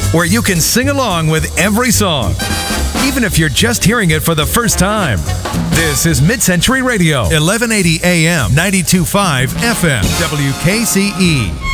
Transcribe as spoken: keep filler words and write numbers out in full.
where you can sing along with every song, even if you're just hearing it for the first time. This is Mid-Century Radio, eleven eighty A M, ninety-two point five F M, W K C E.